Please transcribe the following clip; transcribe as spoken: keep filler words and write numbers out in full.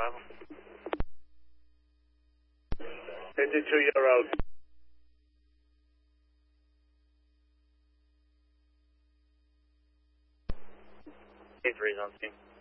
Bravo. fifty-two, you're out. eight three is on scene.